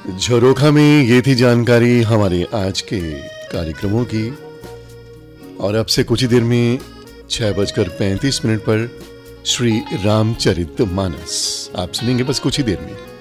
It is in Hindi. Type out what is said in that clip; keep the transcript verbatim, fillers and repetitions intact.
झरोखा में ये थी जानकारी हमारे आज के कार्यक्रमों की। और अब से कुछ ही देर में छह बजकर पैंतीस मिनट पर श्री रामचरित मानस आप सुनेंगे बस कुछ ही देर में।